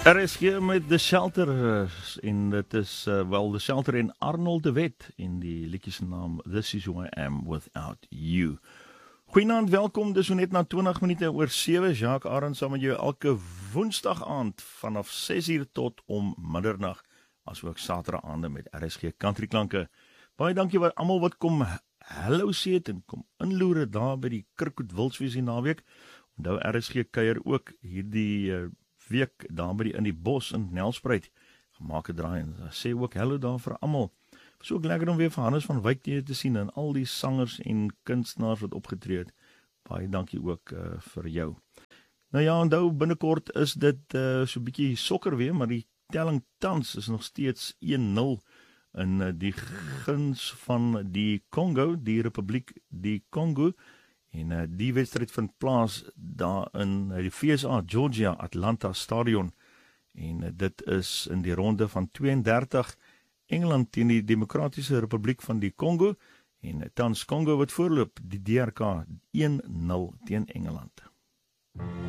RSG met The Shelter en dit is wel The Shelter en Arnold de Wet en die liedjie se naam This Is Who I Am Without You. Goeienaand, welkom. Dis so net na 20 minute oor 7. Jacques Arends saam met jou elke Woensdag aand vanaf 6:00 tot om middernag, asook Saterdag aande met RSG Country Klanke. Baie dankie vir almal wat kom hallo sê het en kom inloer daar by die Kirkwood Wildswees die naweek. Onthou RSG kuier ook hierdie week daar by die in die bos in Nelspruit gemaak 'n draai en sê ook hallo daar vir almal. Was ook lekker om weer vir Hannes van Wyk te sien en al die sangers en kunstenaars wat opgetree het. Baie dankie ook vir jou. Nou ja, onthou binnekort is dit so 'n bietjie sokker weer, maar die telling tans is nog steeds 1-0 in die guns van die Kongo, die Republiek die Kongo. En die wedstryd vind plaas daar in die VSA Georgia Atlanta Stadion. En dit is in die ronde van 32 Engeland teen die Demokratiese Republiek van die Kongo. En tans Kongo wat voorloop, die DRK 1-0 teen Engeland.